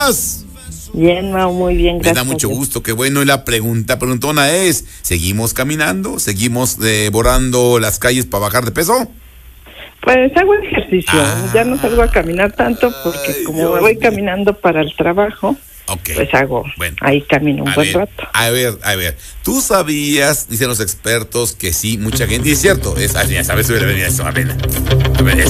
Bien, Mau, muy bien, Me gracias. da mucho gusto, qué bueno. Y la preguntona es, ¿seguimos caminando? ¿Seguimos borrando las calles para bajar de peso? Pues hago ejercicio, ya no salgo a caminar tanto porque como me voy caminando para el trabajo, pues ahí camino un buen rato. A ver, ¿tú sabías, dicen los expertos, que sí, mucha gente, y es cierto, ya sabes, eso, a ver,